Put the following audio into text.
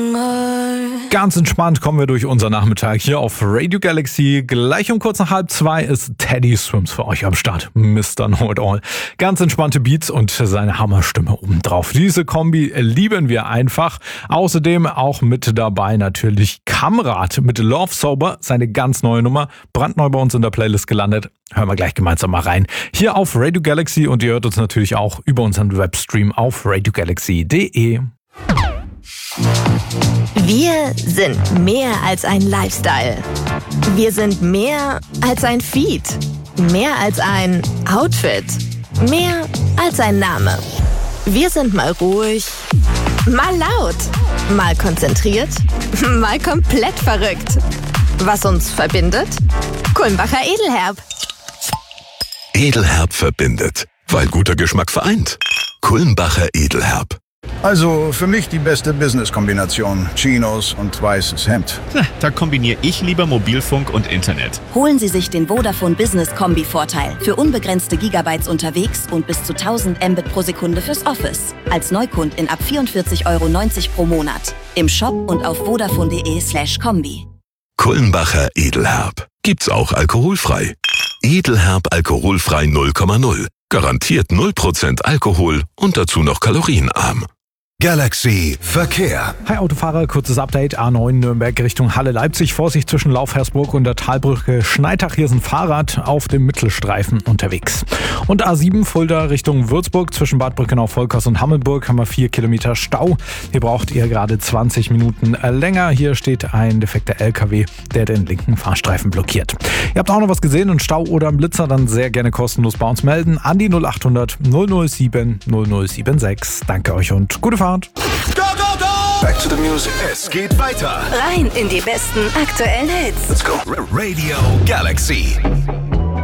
Ganz entspannt kommen wir durch unseren Nachmittag hier auf Radio Galaxy. Gleich um kurz nach 1:30 ist Teddy Swims für euch am Start. Mr. Know-It-All. Ganz entspannte Beats und seine Hammerstimme obendrauf. Diese Kombi lieben wir einfach. Außerdem auch mit dabei natürlich Kamrat mit Love Sober. Seine ganz neue Nummer. Brandneu bei uns in der Playlist gelandet. Hören wir gleich gemeinsam mal rein. Hier auf Radio Galaxy und ihr hört uns natürlich auch über unseren Webstream auf radiogalaxy.de. Wir sind mehr als ein Lifestyle. Wir sind mehr als ein Feed. Mehr als ein Outfit. Mehr als ein Name. Wir sind mal ruhig, mal laut, mal konzentriert, mal komplett verrückt. Was uns verbindet? Kulmbacher Edelherb. Edelherb verbindet, weil guter Geschmack vereint. Kulmbacher Edelherb. Also für mich die beste Business-Kombination. Chinos und weißes Hemd. Da kombiniere ich lieber Mobilfunk und Internet. Holen Sie sich den Vodafone Business Kombi-Vorteil für unbegrenzte Gigabytes unterwegs und bis zu 1000 Mbit pro Sekunde fürs Office. Als Neukundin ab 44,90 € pro Monat. Im Shop und auf vodafone.de/kombi. Kulmbacher Edelherb. Gibt's auch alkoholfrei. Edelherb alkoholfrei 0,0. Garantiert 0% Alkohol und dazu noch kalorienarm. Galaxy Verkehr. Hi Autofahrer, kurzes Update. A9 Nürnberg Richtung Halle-Leipzig. Vorsicht zwischen Laufhersburg und der Talbrücke Schneitach. Hier ist ein Fahrrad auf dem Mittelstreifen unterwegs. Und A7 Fulda Richtung Würzburg. Zwischen Bad Brückenau-Volkers und Hammelburg haben wir 4 Kilometer Stau. Hier braucht ihr gerade 20 Minuten länger. Hier steht ein defekter LKW, der den linken Fahrstreifen blockiert. Ihr habt auch noch was gesehen und Stau oder einen Blitzer, dann sehr gerne kostenlos bei uns melden. An die 0800 007 0076. Danke euch und gute Fahrt. Go, go, go! Back to the music. Es geht weiter. Rein in die besten aktuellen Hits. Let's go. Radio Galaxy.